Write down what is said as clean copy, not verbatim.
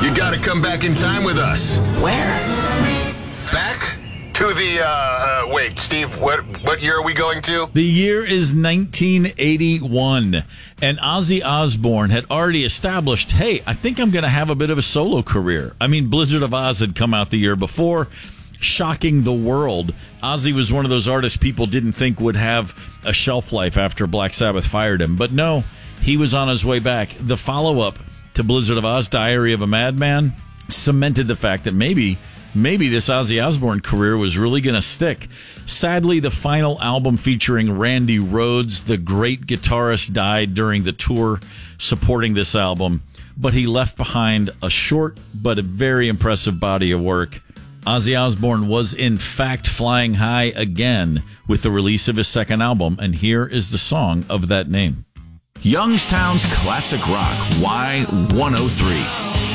You gotta come back in time with us. Where? Back to the, wait, Steve, what year are we going to? The year is 1981, and Ozzy Osbourne had already established, hey, I think I'm going to have a bit of a solo career. I mean, Blizzard of Oz had come out the year before, shocking the world. Ozzy was one of those artists people didn't think would have a shelf life after Black Sabbath fired him. But no, he was on his way back. The follow-up to Blizzard of Oz, Diary of a Madman, cemented the fact that maybe this Ozzy Osbourne career was really going to stick. Sadly, the final album featuring Randy Rhoads, the great guitarist, died during the tour supporting this album, but he left behind a short but a very impressive body of work. Ozzy Osbourne was in fact flying high again with the release of his second album, and here is the song of that name. Youngstown's Classic Rock, Y103.